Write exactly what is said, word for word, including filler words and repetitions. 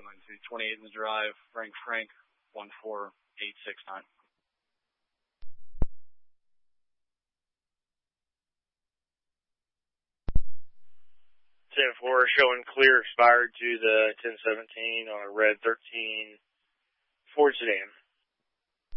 runway two twenty-eight in the drive, Frank Frank, one four eight six nine. ten four showing clear expired to the ten seventeen on a red thirteen Ford sedan.